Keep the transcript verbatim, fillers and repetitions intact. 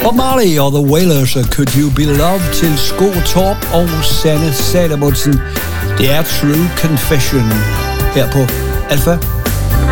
Bob Marley og The Wailers, Could You Be Loved til Sko Torp og Sanne Salomonsen. Det er True Confession her på Alpha